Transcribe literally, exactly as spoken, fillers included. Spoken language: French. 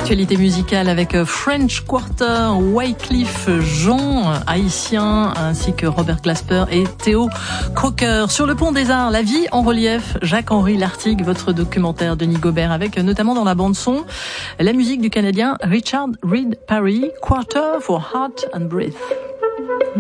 l'actualité musicale avec French Quarter, Wyclef Jean, haïtien, ainsi que Robert Glasper et Théo Crocker. Sur le pont des Arts, la vie en relief, Jacques-Henri Lartigue, votre documentaire Denis Gobert, avec notamment dans la bande-son la musique du Canadien Richard Reed Parry, Quarter for Heart and Breath.